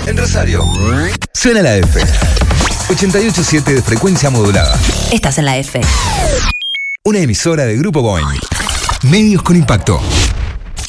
en Rosario. Suena la F. 88.7 de frecuencia modulada. Estás en la F. Una emisora de Grupo Boing. Medios con impacto.